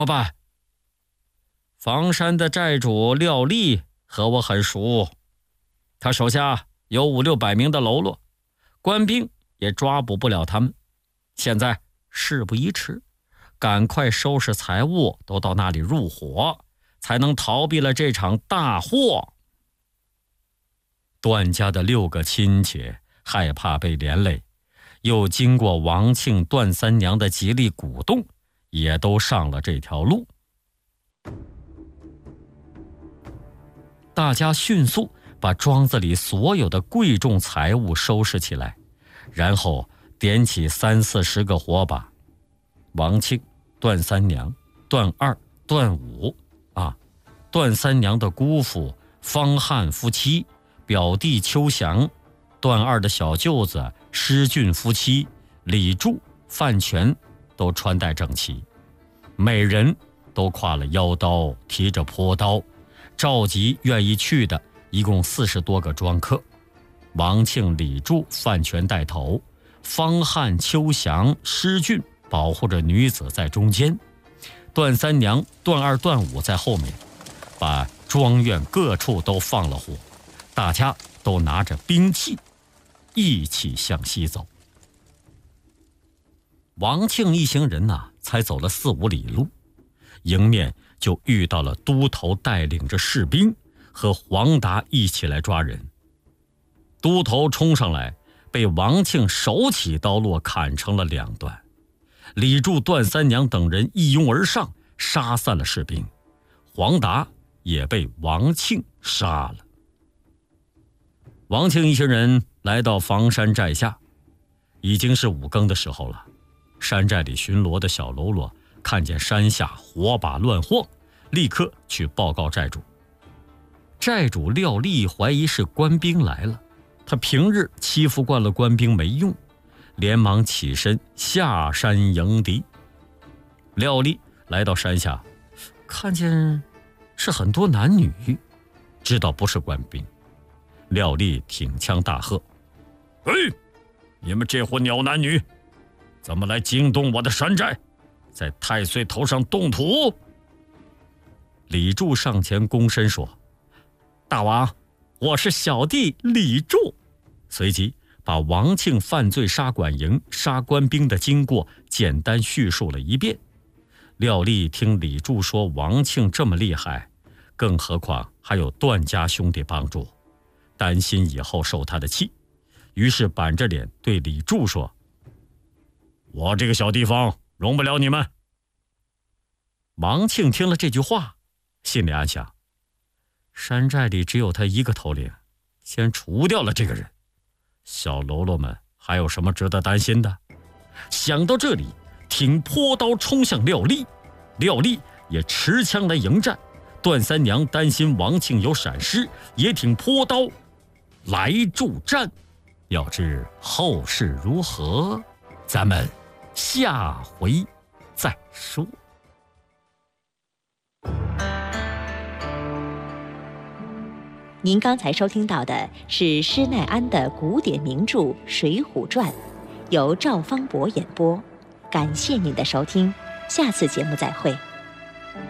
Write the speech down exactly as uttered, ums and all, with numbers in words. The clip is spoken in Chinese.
伙伴，房山的寨主廖立和我很熟，他手下有五六百名的喽啰，官兵也抓捕不了他们。现在事不宜迟，赶快收拾财物，都到那里入伙，才能逃避了这场大祸。段家的六个亲戚害怕被连累，又经过王庆、段三娘的极力鼓动，也都上了这条路。大家迅速把庄子里所有的贵重财物收拾起来，然后点起三四十个火把。王庆、段三娘、段二、段五啊，段三娘的姑父方汉夫妻，表弟邱祥，段二的小舅子施俊夫妻，李柱、范全都穿戴整齐，每人都挎了腰刀，提着坡刀，召集愿意去的一共四十多个庄客。王庆、李柱、范全带头，方汉、邱祥、施俊保护着女子在中间，段三娘、段二、段五在后面，把庄院各处都放了火，大家都拿着兵器一起向西走。王庆一行人呐，才走了四五里路，迎面就遇到了都头带领着士兵和黄达一起来抓人。都头冲上来，被王庆手起刀落，砍成了两段。李柱、段三娘等人一拥而上，杀散了士兵，黄达也被王庆杀了。王庆一行人来到房山寨下，已经是五更的时候了。山寨里巡逻的小喽啰看见山下火把乱晃，立刻去报告寨主。寨主廖立怀疑是官兵来了，他平日欺负惯了官兵没用，连忙起身下山迎敌。廖立来到山下，看见是很多男女，知道不是官兵。廖立挺枪大喝：哎，你们这伙鸟男女，怎么来惊动我的山寨，在太岁头上动土？李柱上前躬身说：大王，我是小弟李柱。随即把王庆犯罪杀管营、杀官兵的经过简单叙述了一遍。廖立听李柱说王庆这么厉害，更何况还有段家兄弟帮助，担心以后受他的气，于是板着脸对李柱说：我这个小地方容不了你们。王庆听了这句话，心里暗想，山寨里只有他一个头领，先除掉了这个人，小喽啰们还有什么值得担心的？想到这里，挺坡刀冲向廖立，廖立也持枪来迎战。段三娘担心王庆有闪失，也挺坡刀来助战。要知后事如何，咱们下回再说。 您刚才收听到的是施耐庵的古典名著《水浒传》，由赵方博演播。感谢您的收听，下次节目再会。